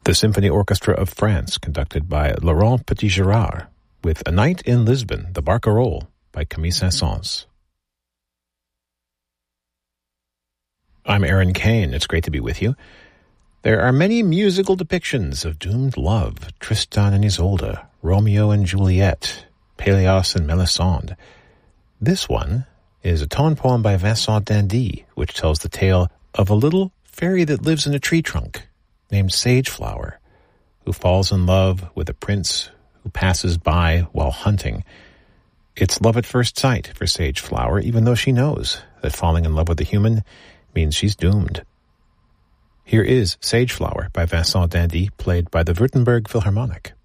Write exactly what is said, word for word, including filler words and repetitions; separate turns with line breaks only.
The Symphony Orchestra of France, conducted by Laurent Petit-Gérard, with A Night in Lisbon, the Barcarolle, by Camille Saint-Saëns. I'm Aaron Kane. It's great to be with you. There are many musical depictions of doomed love, Tristan and Isolde, Romeo and Juliet, Pélias and Mélisande. This one is a tone poem by Vincent d'Indy, which tells the tale of a little fairy that lives in a tree trunk named Sageflower, who falls in love with a prince who passes by while hunting. It's love at first sight for Sageflower, even though she knows that falling in love with a human means she's doomed. Here is Sageflower by Vincent d'Indy, played by the Württemberg Philharmonic.